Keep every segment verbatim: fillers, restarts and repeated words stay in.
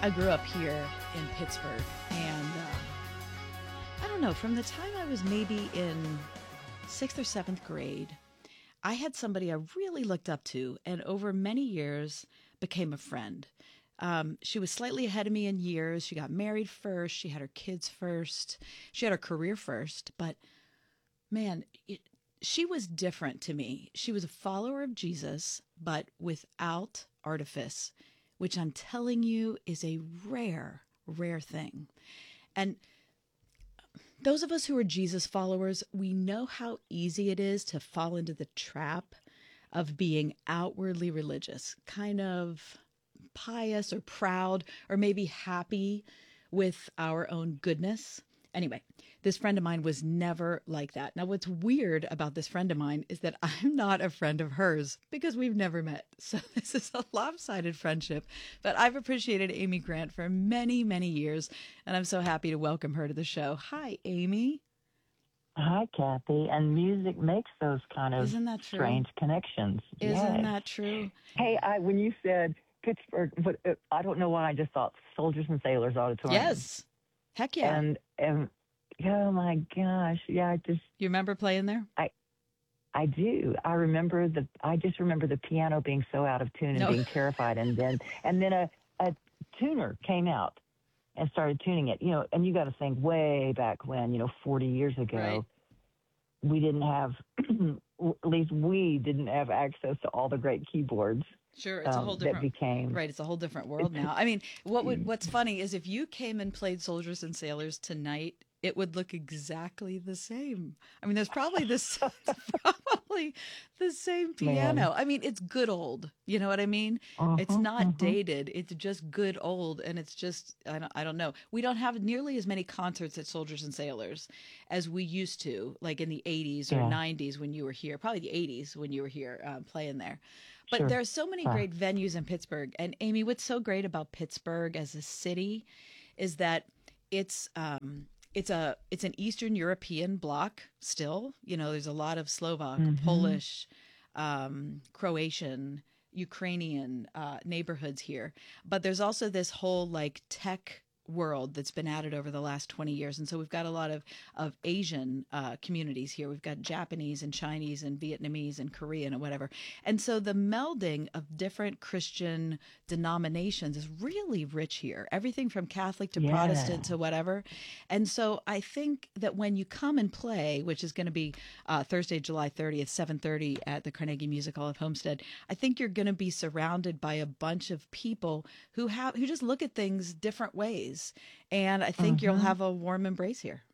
I grew up here in Pittsburgh, and uh, I don't know, from the time I was maybe in sixth or seventh grade, I had somebody I really looked up to, and over many years became a friend. Um, she was slightly ahead of me in years. She got married first. She had her kids first. She had her career first. But man, it, she was different to me. She was a follower of Jesus, but without artifice, which I'm telling you is a rare, rare thing. And those of us who are Jesus followers, we know how easy it is to fall into the trap of being outwardly religious, kind of pious or proud or maybe happy with our own goodness. Anyway, this friend of mine was never like that. Now, what's weird about this friend of mine is that I'm not a friend of hers because we've never met. So this is a lopsided friendship, but I've appreciated Amy Grant for many, many years, and I'm so happy to welcome her to the show. Hi, Amy. Hi, Kathy. And music makes those kind of Isn't that true? strange connections. Isn't Yes. that true? Hey, I when you said Pittsburgh, but uh, I don't know why I just thought Soldiers and Sailors Auditorium. Yes. Heck yeah. And and oh my gosh, yeah, I just You remember playing there? I I do. I remember the I just remember the piano being so out of tune and No. being terrified, and then and then a a tuner came out and started tuning it. You know, and you got to think way back when, you know, forty years ago. Right. We didn't have, at least we didn't have access to all the great keyboards. Sure, it's a um, whole that different became right. It's a whole different world now. I mean, what would what's funny is if you came and played Soldiers and Sailors tonight, it would look exactly the same. I mean, there's probably this probably the same piano. Man. I mean, it's good old. You know what I mean? Uh-huh, It's not uh-huh. dated. It's just good old, and it's just I don't I don't know. We don't have nearly as many concerts at Soldiers and Sailors as we used to, like in the eighties or Yeah. nineties when you were here. Probably the eighties when you were here um, playing there. But Sure. there are so many Uh. great venues in Pittsburgh. And Amy, what's so great about Pittsburgh as a city is that it's um, it's a it's an Eastern European bloc still. You know, there's a lot of Slovak, Mhm. Polish, um, Croatian, Ukrainian uh, neighborhoods here. But there's also this whole like tech world that's been added over the last twenty years. And so we've got a lot of, of Asian uh, communities here. We've got Japanese and Chinese and Vietnamese and Korean and whatever. And so the melding of different Christian denominations is really rich here. Everything from Catholic to Yeah. Protestant to whatever. And so I think that when you come and play, which is going to be uh, Thursday, July thirtieth, seven thirty at the Carnegie Music Hall of Homestead, I think you're going to be surrounded by a bunch of people who have who just look at things different ways. And I think you'll Mhm. have a warm embrace here.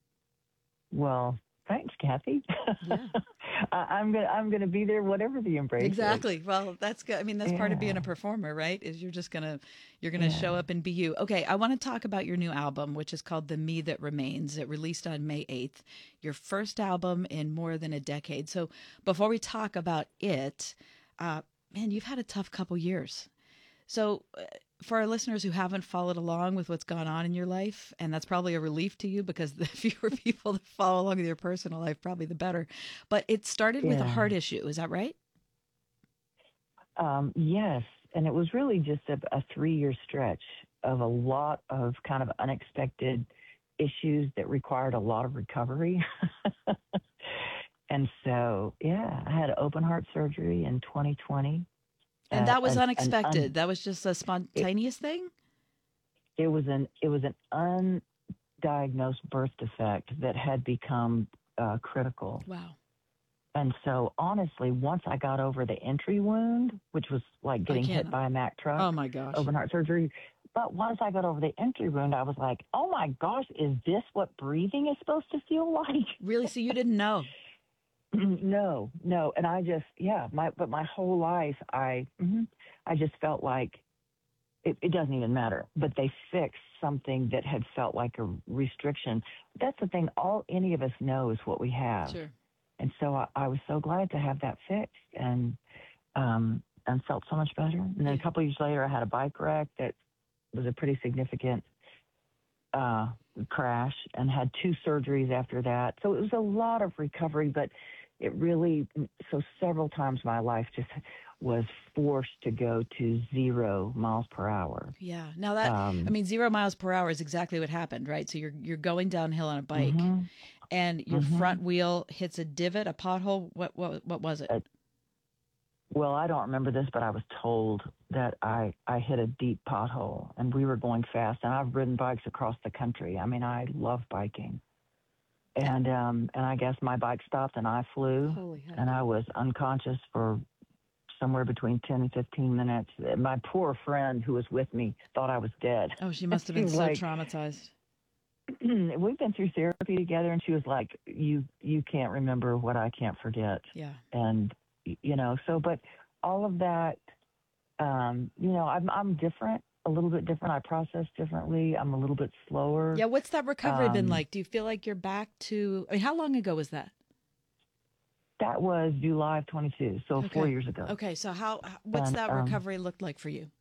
Well, thanks, Kathy. Yeah. I, I'm gonna I'm gonna be there, whatever the embrace is. Exactly. Well, that's good. I mean, that's part of being Yeah. a performer, right? Is you're just gonna you're gonna Yeah. show up and be you. Okay, I want to talk about your new album, which is called "The Me That Remains." It released on May eighth. Your first album in more than a decade. So before we talk about it, uh, man, you've had a tough couple years. So, uh, for our listeners who haven't followed along with what's gone on in your life, and that's probably a relief to you because the fewer people that follow along with your personal life, probably the better. But it started with a Yeah. heart issue. Is that right? Um, yes, and it was really just a, a three-year stretch of a lot of kind of unexpected issues that required a lot of recovery. And so, yeah, I had open heart surgery in twenty twenty. And Uh, that was an- an unexpected. un- that was just a spontaneous thing? it was an it was an undiagnosed birth defect that had become uh, critical. Wow. And so, honestly, once I got over the entry wound, which was like getting hit can't- by a Mack truck, Oh, my gosh. open heart surgery. But once I got over the entry wound, I was like, oh my gosh, is this what breathing is supposed to feel like? Really? So you didn't know? No, no. And I just, yeah, my, but my whole life, I, mhm, I just felt like it, it doesn't even matter, but they fixed something that had felt like a restriction. That's the thing. All any of us know is what we have. Sure. And so I, I was so glad to have that fixed and, um, and felt so much better. And then a couple of years later, I had a bike wreck that was a pretty significant uh, crash and had two surgeries after that. So it was a lot of recovery, but it really, so several times my life just was forced to go to zero miles per hour. Yeah. Now that, I Um, mean, zero miles per hour is exactly what happened, right? So you're you're going downhill on a bike, hmm and your hmm front wheel hits a divot, a pothole. What what what was it? uh, well, I don't remember this, but I was told that I, I hit a deep pothole and we were going fast. And I've ridden bikes across the country. I mean, I love biking. And um, and I guess my bike stopped and I flew, Holy heck! and I was unconscious for somewhere between ten and fifteen minutes. My poor friend who was with me thought I was dead. Oh, she must have She been was so like, traumatized. we've been through therapy together, and she was like, you you can't remember what I can't forget. Yeah. And you know, so but all of that, um, you know, I'm I'm different, a little bit different. I process differently. I'm a little bit slower. Yeah. What's that recovery been Um, like? Do you feel like you're back to? I mean, how long ago was that? that was July of twenty-two, so four Okay. years ago. Okay. So how? What's And that um, recovery looked like for you?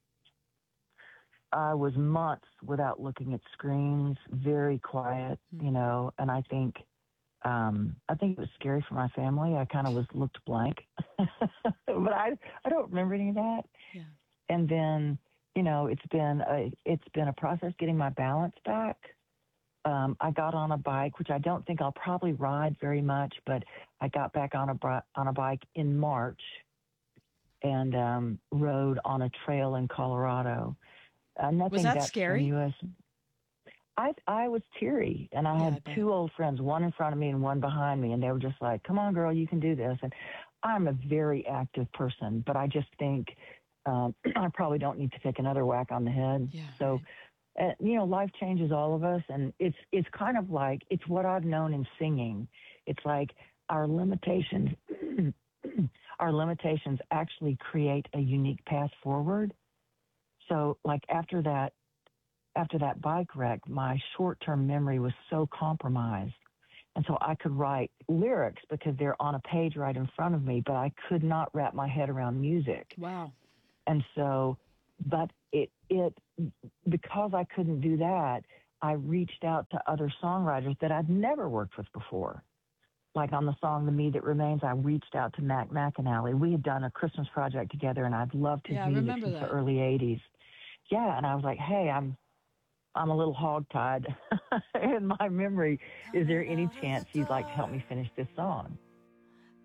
I was months without looking at screens, very quiet, Hmm. you know, and I think um, I think it was scary for my family. I kind of was looked blank, but I I don't remember any of that. Yeah. And then you know it's been a it's been a process getting my balance back. Um, I got on a bike, which I don't think I'll probably ride very much, but I got back on a bri- on a bike in March and um, rode on a trail in Colorado. Uh, Was nothing that that scary? strenuous. I I was teary, and I Yeah, had I bet. two old friends, one in front of me and one behind me, and they were just like, "Come on, girl, you can do this." And I'm a very active person, but I just think um, I probably don't need to take another whack on the head. Yeah. So, Right. uh, you know, life changes all of us, and it's it's kind of like it's what I've known in singing. It's like our limitations, our limitations actually create a unique path forward. So, like after that after that bike wreck, my short-term memory was so compromised. And so I could write lyrics because they're on a page right in front of me, but I could not wrap my head around music. Wow. And so, but it, it, because I couldn't do that, I reached out to other songwriters that I'd never worked with before. Like on the song "The Me That Remains," I reached out to Mac McAnally. We had done a Christmas project together, and I'd loved his Yeah, I music remember since the that. early eighties. Yeah, and I was like, hey, I'm I'm a little hogtied in my memory. Is there any chance you'd like to help me finish this song?